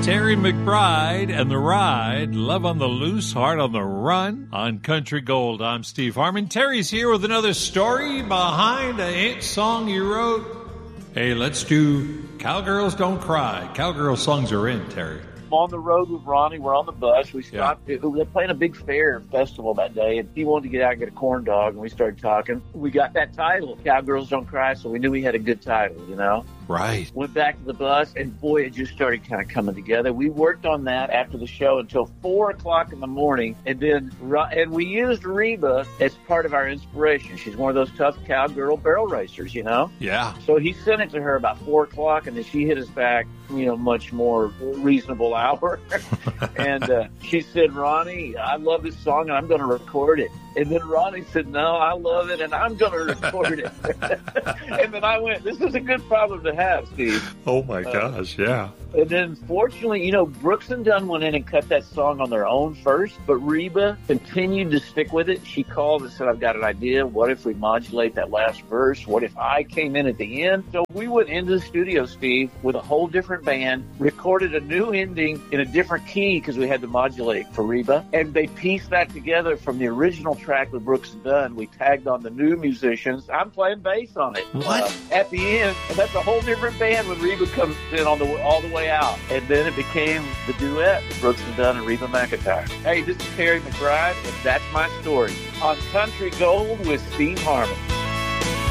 Terry McBride and The Ride, Love on the Loose, Heart on the Run on Country Gold. I'm Steve Harmon. Terry's here with another story behind a hit song you wrote. Hey, let's do Cowgirls Don't Cry. Cowgirl songs are in, Terry. I'm on the road with Ronnie. We're on the bus. We stopped. Yeah. We were playing a big fair festival that day, and he wanted to get out and get a corn dog, and we started talking. We got that title, Cowgirls Don't Cry, so we knew we had a good title, you know? Right. Went back to the bus, and boy, it just started kind of coming together. We worked on that after the show until 4 o'clock in the morning, and we used Reba as part of our inspiration. She's one of those tough cowgirl barrel racers, you know? Yeah. So he sent it to her about 4 o'clock, and then she hit us back, much more reasonable hour. And she said, Ronnie, I love this song, and I'm going to record it. And then Ronnie said, no, I love it, and I'm going to record it. And then I went, this is a good problem to have, Steve. Oh, my gosh, yeah. And then, fortunately, Brooks and Dunn went in and cut that song on their own first, but Reba continued to stick with it. She called and said, I've got an idea. What if we modulate that last verse? What if I came in at the end? So we went into the studio, Steve, with a whole different band, recorded a new ending in a different key because we had to modulate for Reba, and they pieced that together from the original track with Brooks and Dunn. We tagged on the new musicians. I'm playing bass on it. What? At the end, and that's a whole different band when Reba comes in all the way out. And then it became the duet with Brooks and Dunn and Reba McEntire. Hey, this is Terry McBride, and that's my story on Country Gold with Steve Harmon.